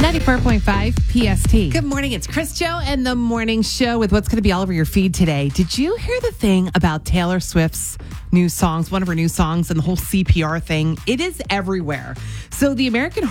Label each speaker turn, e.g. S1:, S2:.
S1: 94.5 PST.
S2: Good morning. It's Chris Joe and the morning show with what's going to be all over your feed today. Did you hear the thing about Taylor Swift's new songs, one of her new songs, and the whole CPR thing? It is everywhere. So the American